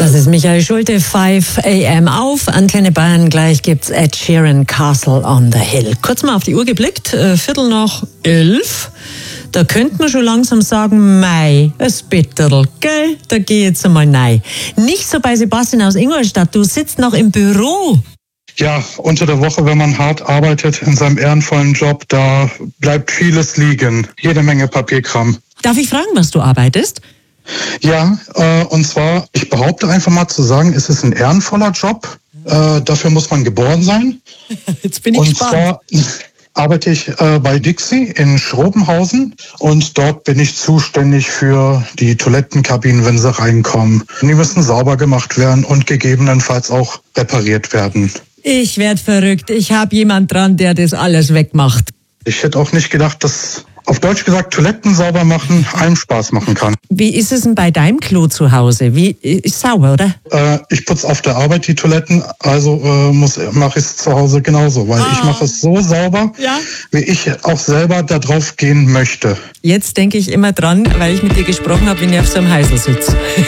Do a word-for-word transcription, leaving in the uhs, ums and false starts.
Das ist Michael Schulte, fünf a m auf Antenne Bayern. Gleich gibt's Ed Sheeran, Castle on the Hill. Kurz mal auf die Uhr geblickt, äh, Viertel nach elf. Da könnte man schon langsam sagen, mei, ein Bitterl, gell? Da geh jetzt einmal rein. Nicht so bei Sebastian aus Ingolstadt, du sitzt noch im Büro. Ja, unter der Woche, wenn man hart arbeitet in seinem ehrenvollen Job, da bleibt vieles liegen. Jede Menge Papierkram. Darf ich fragen, was du arbeitest? Ja, äh, und zwar, ich behaupte einfach mal zu sagen, es ist ein ehrenvoller Job. Äh, dafür muss man geboren sein. Jetzt bin ich und gespannt. zwar arbeite ich äh, bei Dixie in Schrobenhausen und dort bin ich zuständig für die Toilettenkabinen, wenn sie reinkommen. Die müssen sauber gemacht werden und gegebenenfalls auch repariert werden. Ich werd verrückt. Ich habe jemand dran, der das alles wegmacht. Ich hätte auch nicht gedacht, dass, auf Deutsch gesagt, Toiletten sauber machen einem Spaß machen kann. Wie ist es denn bei deinem Klo zu Hause? Wie ist sauber, oder? Äh, ich putze auf der Arbeit die Toiletten, also äh, muss mache ich es zu Hause genauso, weil Ah. ich mache es so sauber, Ja. wie ich auch selber da drauf gehen möchte. Jetzt denke ich immer dran, weil ich mit dir gesprochen habe, wenn ich auf so einem Heisel sitze.